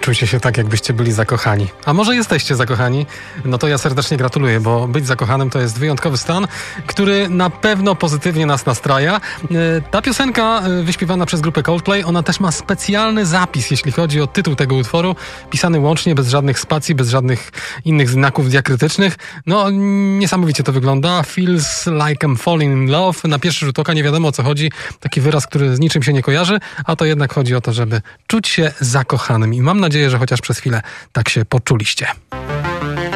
Poczujcie się tak, jakbyście byli zakochani. A może jesteście zakochani? No to ja serdecznie gratuluję, bo być zakochanym to jest wyjątkowy stan, który na pewno pozytywnie nas nastraja. Ta piosenka wyśpiewana przez grupę Coldplay, ona też ma specjalny zapis, jeśli chodzi o tytuł tego utworu, pisany łącznie, bez żadnych spacji, bez żadnych innych znaków diakrytycznych. No, niesamowicie to wygląda. Feels like I'm falling in love. Na pierwszy rzut oka nie wiadomo, o co chodzi. Taki wyraz, który z niczym się nie kojarzy, a to jednak chodzi o to, żeby czuć się zakochanym. I mam nadzieję, że chociaż przez chwilę tak się poczuliście.